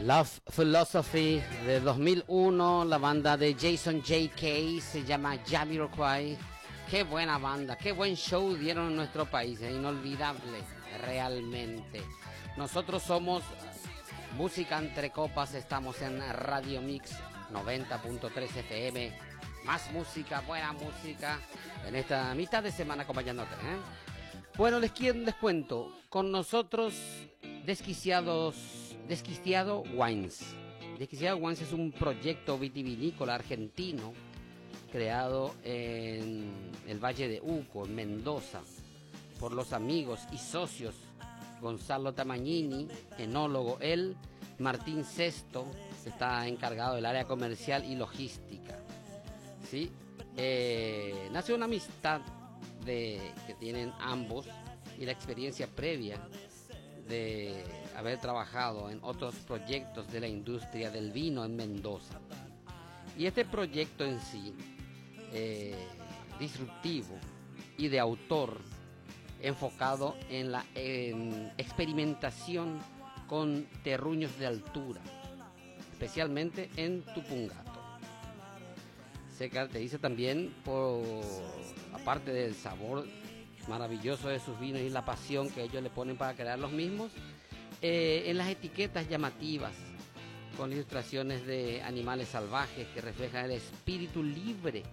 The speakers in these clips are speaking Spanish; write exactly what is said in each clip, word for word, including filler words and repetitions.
Love Philosophy de dos mil uno, la banda de Jason J K se llama Jamiroquai. Qué buena banda, qué buen show dieron en nuestro país, es inolvidable, realmente. Nosotros somos Música Entre Copas, estamos en Radio Mix noventa punto tres F M. Más música, buena música, en esta mitad de semana acompañándote, ¿eh? Bueno, les, quiero, les cuento, con nosotros Desquiciados... Desquiciado Wines. Desquiciado Wines es un proyecto vitivinícola argentino creado en el Valle de Uco, en Mendoza, por los amigos y socios Gonzalo Tamagnini, enólogo él, Martín Sesto, que está encargado del área comercial y logística. ¿Sí? Eh, nació una amistad de, que tienen ambos y la experiencia previa de haber trabajado en otros proyectos de la industria del vino en Mendoza. Y este proyecto en sí, eh, disruptivo y de autor, enfocado en la en experimentación con terruños de altura, especialmente en Tupungato. Se caracteriza también por, aparte del sabor maravilloso de sus vinos y la pasión que ellos le ponen para crear los mismos, eh, en las etiquetas llamativas con ilustraciones de animales salvajes que reflejan el espíritu libre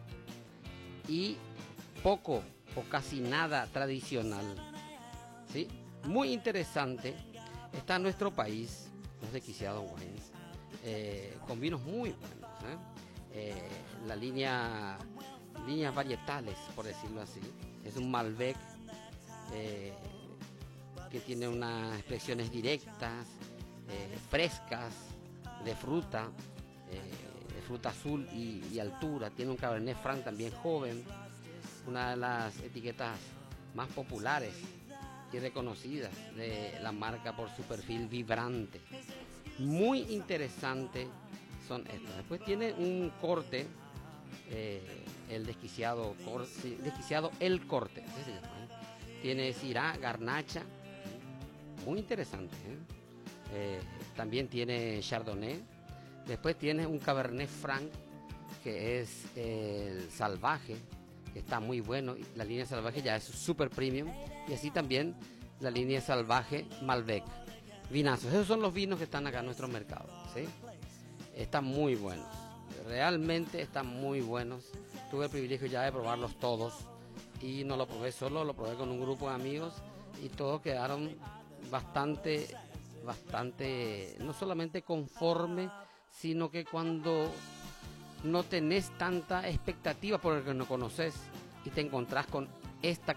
y poco o casi nada tradicional, ¿sí? Muy interesante. Está en nuestro país los Desquiciados Wines, eh, con vinos muy buenos, ¿eh? Eh, la línea líneas varietales, por decirlo así. Es un Malbec eh, que tiene unas expresiones directas, eh, frescas, de fruta, eh, de fruta azul y, y altura. Tiene un Cabernet Franc también joven, una de las etiquetas más populares y reconocidas de la marca por su perfil vibrante. Muy interesante son estos. Después tiene un corte, eh, el desquiciado, cor, desquiciado el corte, así se llama, ¿eh? Tiene Syrah, Garnacha, muy interesante, ¿eh? Eh, también tiene Chardonnay. Después tiene un Cabernet Franc que es el eh, salvaje, que está muy bueno. La línea salvaje ya es super premium, y así también la línea salvaje Malbec. Vinazos, esos son los vinos que están acá en nuestro mercado, ¿sí? Están muy buenos, realmente están muy buenos. Tuve el privilegio ya de probarlos todos y no lo probé solo, lo probé con un grupo de amigos y todos quedaron bastante, bastante, no solamente conforme, sino que cuando no tenés tanta expectativa por el que no conoces y te encontrás con esta